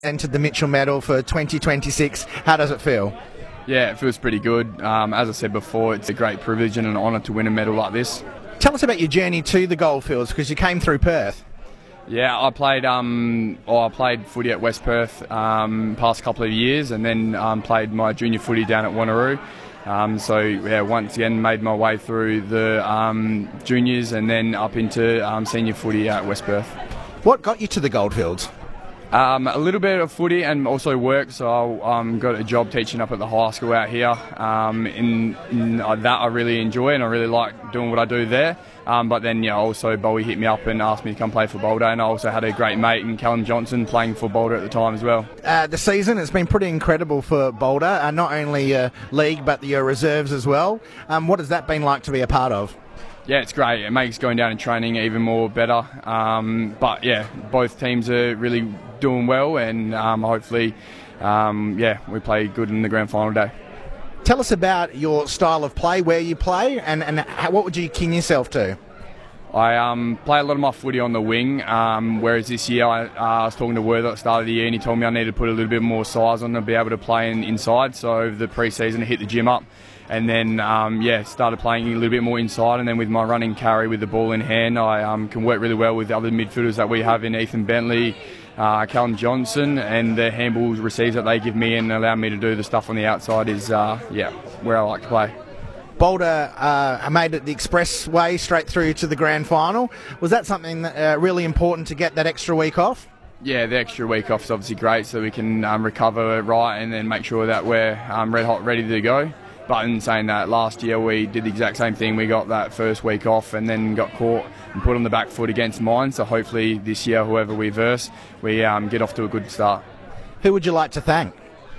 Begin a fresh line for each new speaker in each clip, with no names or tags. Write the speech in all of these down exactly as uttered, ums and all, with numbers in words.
Entered the Mitchell Medal for twenty twenty-six. How does it feel?
Yeah, it feels pretty good. Um, as I said before, it's a great privilege and an honour to win a medal like this.
Tell us about your journey to the Goldfields, because you came through Perth.
Yeah, I played. Um, oh, I played footy at West Perth um, past couple of years, and then um, played my junior footy down at Wanneroo. Um, so yeah, once again made my way through the um, juniors and then up into um, senior footy at West Perth.
What got you to the Goldfields?
Um, a little bit of footy and also work, so I um, got a job teaching up at the high school out here. Um, in, in that I really enjoy and I really like doing what I do there. Um, but then yeah, also Bowie hit me up and asked me to come play for Boulder, and I also had a great mate in Callum Johnson playing for Boulder at the time as well.
Uh, the season has been pretty incredible for Boulder, uh, not only uh, league but your reserves as well. Um, what has that been like to be a part of?
Yeah, it's great. It makes going down and training even more better. Um, but yeah, both teams are really doing well, and um, hopefully, um, yeah, we play good in the grand final day.
Tell us about your style of play, where you play, and, and how, what would you kin yourself to?
I um, play a lot of my footy on the wing, um, whereas this year I, uh, I was talking to Worth at the start of the year and he told me I needed to put a little bit more size on to be able to play in, inside. So over the pre-season I hit the gym up and then um, yeah, started playing a little bit more inside, and then with my running carry with the ball in hand I um, can work really well with the other midfielders that we have in Ethan Bentley, uh, Callum Johnson, and the handballs receives that they give me and allow me to do the stuff on the outside is uh, yeah, where I like to play.
Boulder uh, made it the expressway straight through to the grand final. Was that something that, uh, really important to get that extra week off?
Yeah, the extra week off is obviously great, so we can um, recover right and then make sure that we're um, red hot, ready to go. But in saying that, last year we did the exact same thing. We got that first week off and then got caught and put on the back foot against mine. So hopefully this year, whoever we verse, we um, get off to a good start.
Who would you like to thank?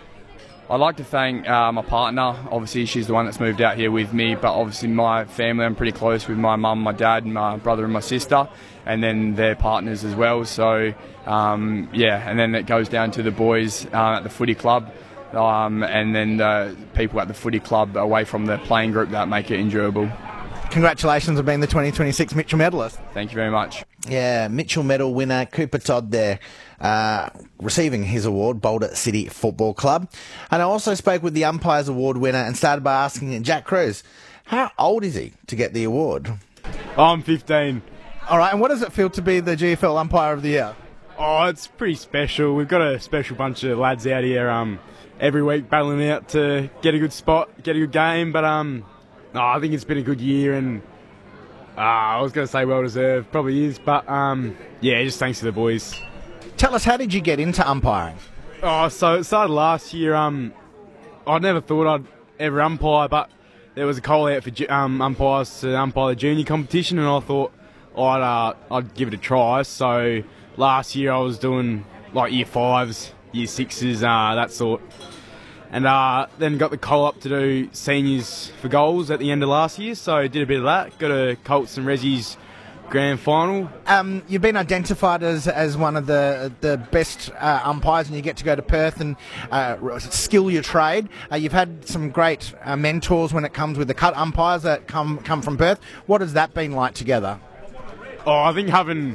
I'd like to thank uh, my partner. Obviously, she's the one that's moved out here with me, but obviously my family, I'm pretty close with my mum, my dad, my brother and my sister, and then their partners as well. So, um, yeah, and then it goes down to the boys uh, at the footy club, um, and then the people at the footy club away from the playing group that make it enjoyable.
Congratulations on being the twenty twenty-six Mitchell medalist.
Thank you very much.
Yeah, Mitchell medal winner Cooper Todd there, uh, receiving his award, Boulder City Football Club. And I also spoke with the Umpires Award winner and started by asking Jack Cruz, how old is he to get the award?
I'm fifteen.
All right, and what does it feel to be the G F L Umpire of the Year?
Oh, it's pretty special. We've got a special bunch of lads out here um, every week battling out to get a good spot, get a good game. But um, no, I think it's been a good year, and uh, I was going to say well deserved, probably is. But um, yeah, just thanks to the boys.
Tell us, how did you get into umpiring?
Oh, so it started last year. Um, I never thought I'd ever umpire, but there was a call out for ju- um, umpires to umpire the junior competition, and I thought I'd uh, I'd give it a try. So last year I was doing like year fives, year sixes, uh, that sort. And uh, then got the call up to do seniors for goals at the end of last year, so did a bit of that. Got a Colts and Resi's grand final.
Um, you've been identified as, as one of the the best uh, umpires, and you get to go to Perth and uh, skill your trade. Uh, you've had some great uh, mentors when it comes with the cut umpires that come come from Perth. What has that been like together?
Oh, I think having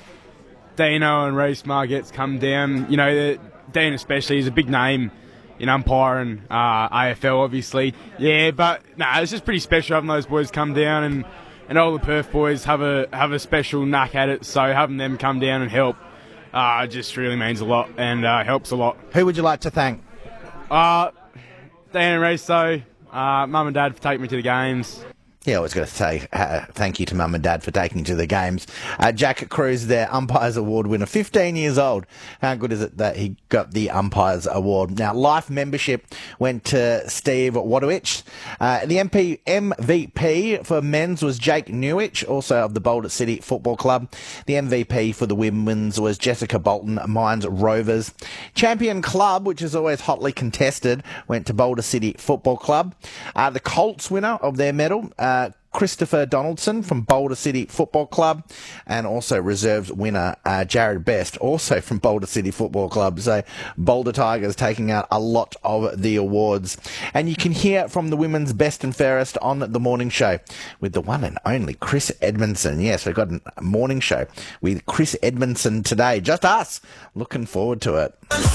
Dino and Reece Margetts come down, you know, the, Dean especially is a big name in umpiring, uh, A F L obviously. Yeah, but no, nah, it's just pretty special having those boys come down, and, and all the Perth boys have a have a special knack at it, so having them come down and help uh, just really means a lot and uh, helps a lot.
Who would you like to thank?
Uh, Dan and Reece, though, uh, Mum and Dad for taking me to the games.
Yeah, I was going to say uh, thank you to Mum and Dad for taking you to the games. Uh, Jack Cruz, their Umpires Award winner, fifteen years old. How good is it that he got the Umpires Award? Now, life membership went to Steve Wadowich. Uh, the M P M V P for men's was Jake Newich, also of the Boulder City Football Club. The M V P for the women's was Jessica Bolton, Mines Rovers. Champion Club, which is always hotly contested, went to Boulder City Football Club. Uh, the Colts winner of their medal, uh, Uh, Christopher Donaldson from Boulder City Football Club, and also reserves winner uh, Jared Best, also from Boulder City Football Club. So Boulder Tigers taking out a lot of the awards. And you can hear from the women's best and fairest on the morning show with the one and only Chris Edmondson. Yes, we've got a morning show with Chris Edmondson today. Just us. Looking forward to it.